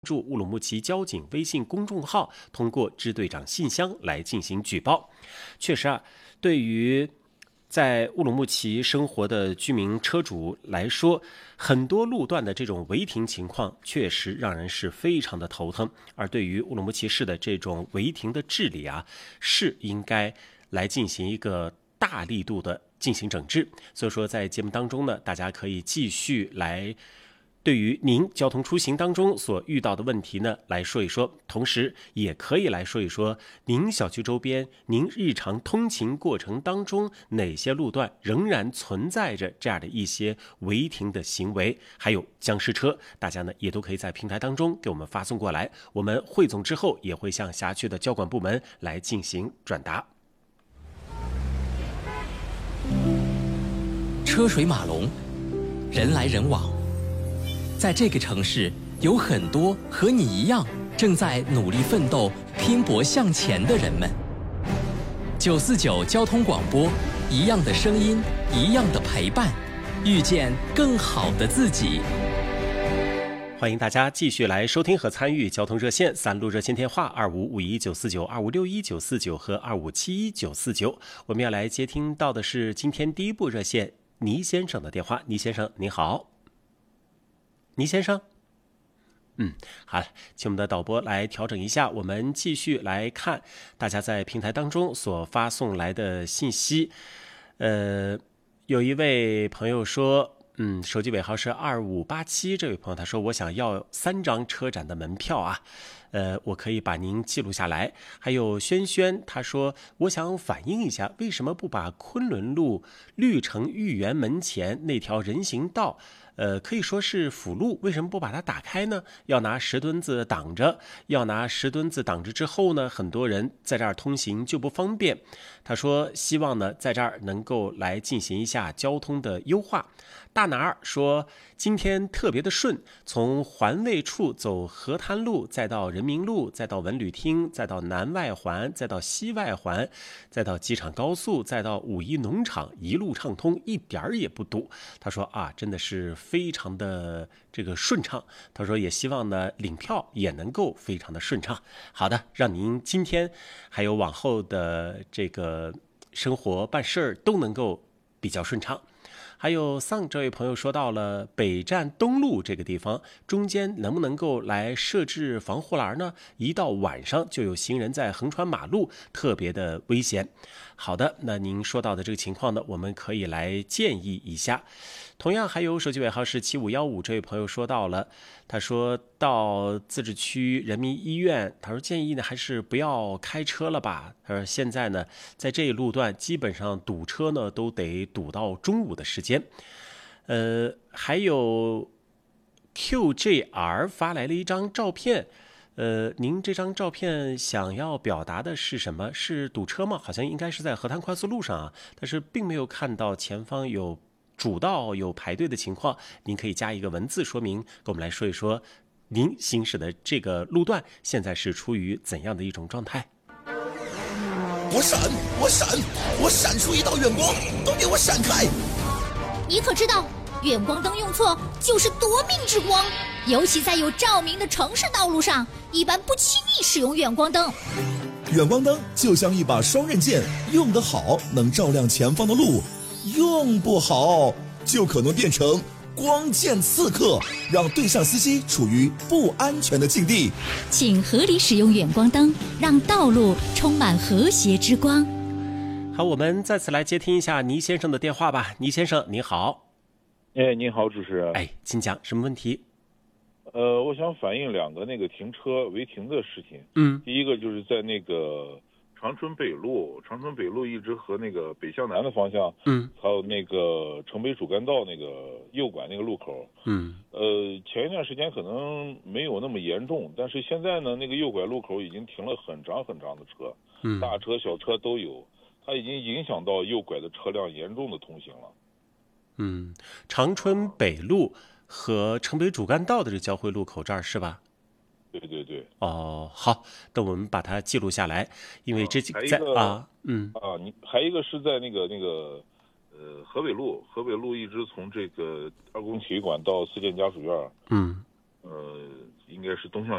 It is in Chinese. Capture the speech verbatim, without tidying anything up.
注乌鲁木齐交警微信公众号，通过支队长信箱来进行举报。确实啊，对于在乌鲁木齐生活的居民车主来说，很多路段的这种违停情况确实让人是非常的头疼。而对于乌鲁木齐市的这种违停的治理啊，是应该来进行一个大力度的进行整治。所以说在节目当中呢，大家可以继续来对于您交通出行当中所遇到的问题呢来说一说，同时也可以来说一说您小区周边您日常通勤过程当中哪些路段仍然存在着这样的一些违停的行为，还有僵尸车，大家呢也都可以在平台当中给我们发送过来，我们汇总之后也会向辖区的交管部门来进行转达。 车水马龙，人来人往，在这个城市有很多和你一样正在努力奋斗拼搏向前的人们。九四九交通广播，一样的声音，一样的陪伴，遇见更好的自己。 欢迎大家继续来收听和参与交通热线，三路热线电话二五五一九四九、二五六一九四九和二五七一九四九。我们要来接听到的是今天第一部热线倪先生的电话。倪先生您好。倪先生，嗯，好，请我们的导播来调整一下，我们继续来看大家在平台当中所发送来的信息。呃，有一位朋友说，嗯，手机尾号是二五八七，这位朋友他说我想要三张车展的门票啊，呃，我可以把您记录下来。还有轩轩他说我想反映一下，为什么不把昆仑路绿城豫园门前那条人行道呃，可以说是辅路，为什么不把它打开呢？要拿石墩子挡着，要拿石墩子挡着之后呢，很多人在这儿通行就不方便。他说希望呢在这儿能够来进行一下交通的优化。大拿儿说今天特别的顺，从环卫处走河滩路，再到人民路，再到文旅厅，再到南外环，再到西外环，再到机场高速，再到五一农场，一路畅通，一点儿也不堵。他说啊，真的是非常的这个顺畅。他说也希望呢领票也能够非常的顺畅。好的，让您今天还有往后的这个生活办事儿都能够比较顺畅。还有桑这位朋友说到了北站东路这个地方，中间能不能够来设置防护栏呢？一到晚上就有行人在横穿马路，特别的危险。好的，那您说到的这个情况呢，我们可以来建议一下。同样还有手机尾号是七五一五，这位朋友说到了，他说到自治区人民医院，他说建议呢还是不要开车了吧。他说现在呢在这一路段基本上堵车呢都得堵到中午的时间。呃，还有 Q J R 发来了一张照片，呃，您这张照片想要表达的是什么？是堵车吗？好像应该是在河滩快速路上啊，但是并没有看到前方有主道有排队的情况。您可以加一个文字说明，跟我们来说一说您行驶的这个路段现在是处于怎样的一种状态。 我闪我闪我闪出一道远光，都给我闪开！ 你可知道远光灯用错就是夺命之光，尤其在有照明的城市道路上，一般不轻易使用远光灯。 远光灯就像一把双刃剑，用得好能照亮前方的路，用不好就可能变成光剑刺客，让对向司机处于不安全的境地。 请合理使用远光灯，让道路充满和谐之光。 好，我们再次来接听一下倪先生的电话吧。倪先生你好。 哎，您好，主持人。 哎，请讲，什么问题？ 呃，我想反映两个那个停车违停的事情。 嗯， 第一个就是在那个长春北路，长春北路一直和那个北向南的方向， 嗯， 还有那个城北主干道那个右拐那个路口， 嗯， 呃，前一段时间可能没有那么严重，但是现在呢，那个右拐路口已经停了很长很长的车， 嗯， 大车小车都有，它已经影响到右拐的车辆严重的通行了。 嗯，长春北路和城北主干道的这交汇路口这儿是吧？ 对对对。 哦，好，那我们把它记录下来，因为这几个在啊，嗯啊，你还一个是在那个那个呃河北路，河北路一直从这个二宫体育馆到四建家属院， 嗯， 呃，应该是东向